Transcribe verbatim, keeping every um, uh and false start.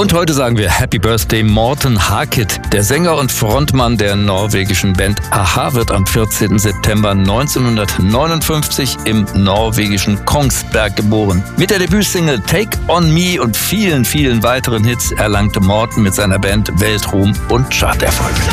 Und heute sagen wir Happy Birthday Morten Harket. Der Sänger und Frontmann der norwegischen Band a-ha wird am vierzehnten September neunzehnhundertneunundfünfzig im norwegischen Kongsberg geboren. Mit der Debütsingle Take On Me und vielen, vielen weiteren Hits erlangte Morten mit seiner Band Weltruhm und Charterfolg.